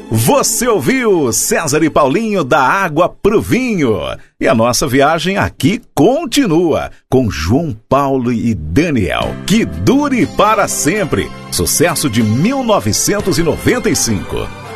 Você ouviu César e Paulinho da Água pro Vinho. E a nossa viagem aqui continua com João Paulo e Daniel. Que dure para sempre. Sucesso de 1995.